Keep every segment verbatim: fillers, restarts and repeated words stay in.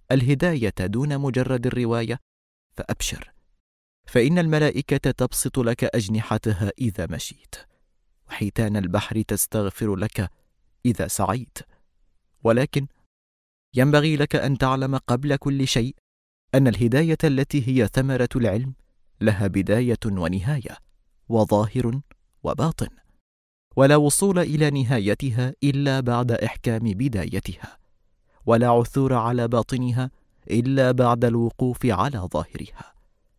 الهداية دون مجرد الرواية، فأبشر، فإن الملائكة تبسط لك أجنحتها إذا مشيت، وحيتان البحر تستغفر لك إذا سعيت. ولكن ينبغي لك أن تعلم قبل كل شيء أن الهداية التي هي ثمرة العلم لها بداية ونهاية، وظاهر وباطن، ولا وصول إلى نهايتها إلا بعد إحكام بدايتها، ولا عثور على باطنها إلا بعد الوقوف على ظاهرها.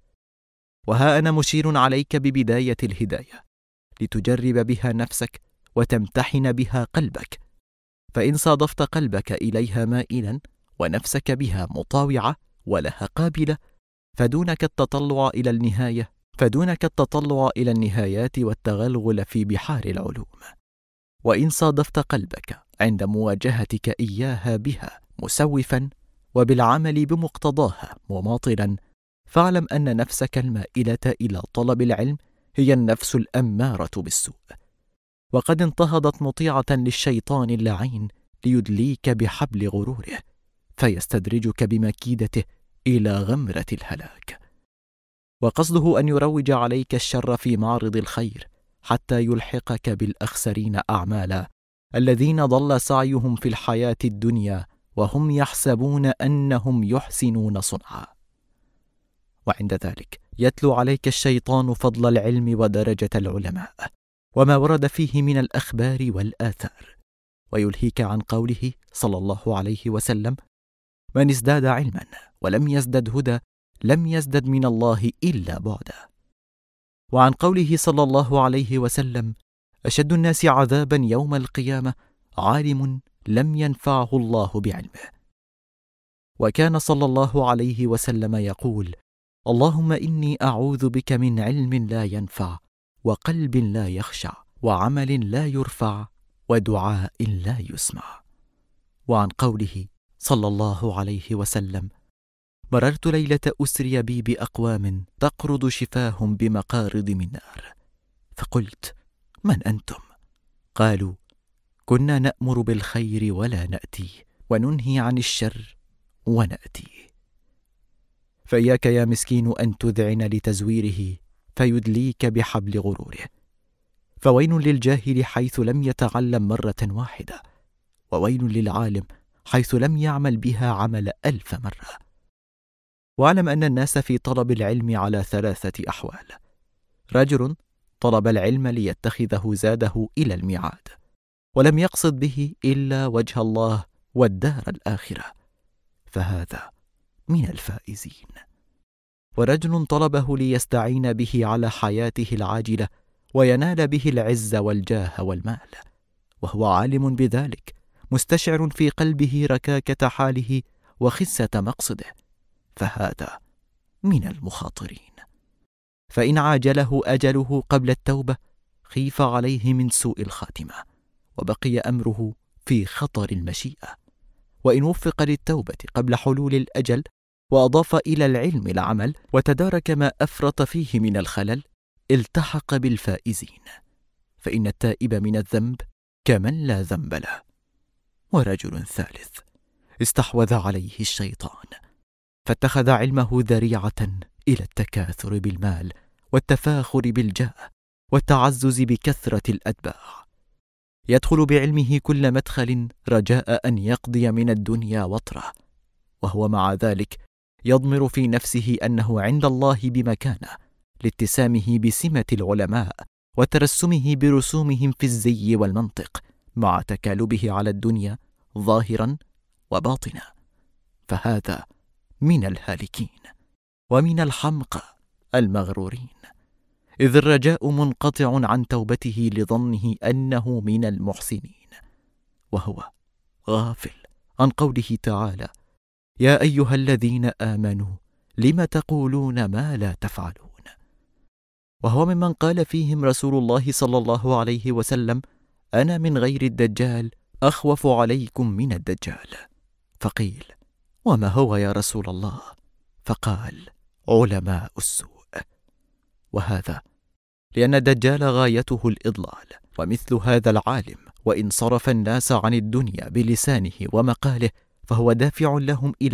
وها أنا مشير عليك ببداية الهداية لتجرب بها نفسك وتمتحن بها قلبك، فإن صادفت قلبك إليها مائلا ونفسك بها مطاوعة ولها قابلة، فدونك التطلع إلى النهاية فدونك التطلع إلى النهايات والتغلغل في بحار العلوم. وإن صادفت قلبك عند مواجهتك إياها بها مسوفا وبالعمل بمقتضاها مماطلا، فاعلم أن نفسك المائلة إلى طلب العلم هي النفس الأمارة بالسوء، وقد انتهضت مطيعة للشيطان اللعين ليدليك بحبل غروره، فيستدرجك بمكيدته إلى غمرة الهلاك، وقصده أن يروج عليك الشر في معرض الخير حتى يلحقك بالأخسرين أعمالا، الذين ضل سعيهم في الحياة الدنيا وهم يحسبون أنهم يحسنون صنعا. وعند ذلك يتلو عليك الشيطان فضل العلم ودرجة العلماء وما ورد فيه من الأخبار والآثار، ويلهيك عن قوله صلى الله عليه وسلم: من ازداد علما ولم يزدد هدى لم يزدد من الله إلا بعدا. وعن قوله صلى الله عليه وسلم: أشد الناس عذابا يوم القيامة عالم لم ينفعه الله بعلمه. وكان صلى الله عليه وسلم يقول: اللهم إني أعوذ بك من علم لا ينفع، وقلب لا يخشع، وعمل لا يرفع، ودعاء لا يسمع. وعن قوله صلى الله عليه وسلم: مررت ليلة أسري بي بأقوام تقرض شفاهم بمقارض من نار، فقلت: من أنتم؟ قالوا: كنا نأمر بالخير ولا نأتيه، وننهي عن الشر ونأتيه. فإياك يا مسكين أن تذعن لتزويره فيدليك بحبل غروره، فويل للجاهل حيث لم يتعلم مرة واحدة، وويل للعالم حيث لم يعمل بها عمل ألف مرة. واعلم أن الناس في طلب العلم على ثلاثة أحوال: رجل طلب العلم ليتخذه زاده إلى الميعاد، ولم يقصد به إلا وجه الله والدار الآخرة، فهذا من الفائزين. ورجل طلبه ليستعين به على حياته العاجلة وينال به العز والجاه والمال، وهو عالم بذلك مستشعر في قلبه ركاكة حاله وخسة مقصده، فهذا من المخاطرين. فإن عاجله أجله قبل التوبة خيف عليه من سوء الخاتمة، وبقي أمره في خطر المشيئة. وإن وفق للتوبة قبل حلول الأجل وأضاف إلى العلم العمل وتدارك ما أفرط فيه من الخلل، التحق بالفائزين، فإن التائب من الذنب كمن لا ذنب له. ورجل ثالث استحوذ عليه الشيطان، فاتخذ علمه ذريعة إلى التكاثر بالمال والتفاخر بالجاه والتعزز بكثرة الأتباع، يدخل بعلمه كل مدخل رجاء أن يقضي من الدنيا وطره، وهو مع ذلك يضمر في نفسه أنه عند الله بمكانه لاتسامه بسمة العلماء وترسمه برسومهم في الزي والمنطق، مع تكالبه على الدنيا ظاهرا وباطنا، فهذا من الهالكين ومن الحمقى المغرورين، إذ الرجاء منقطع عن توبته لظنه أنه من المحسنين، وهو غافل عن قوله تعالى: يا أيها الذين آمنوا لم تقولون ما لا تفعلون، وهو ممن قال فيهم رسول الله صلى الله عليه وسلم: أنا من غير الدجال أخوف عليكم من الدجال. فقيل: وما هو يا رسول الله؟ فقال: علماء السوء. وهذا لأن الدجال غايته الإضلال، ومثل هذا العالم وإن صرف الناس عن الدنيا بلسانه ومقاله فهو دافع لهم إلى